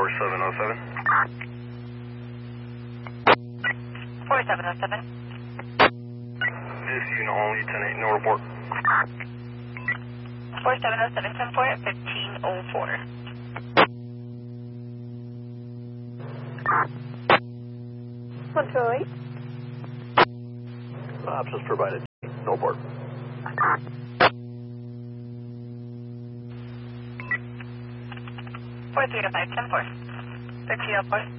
4707. 4707. This unit only, 10-8, no report. 4707, 10-4, 1504. Control 8. Options provided, no report. 4305, 10-4. 1304.